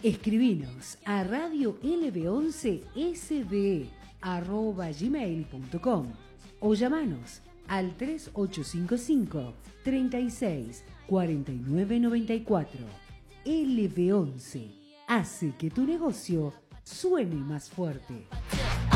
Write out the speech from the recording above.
Escribinos a radiolb11sbe@gmail.com o llamanos al 3855 36 49 94. LB11 hace que tu negocio suene más fuerte.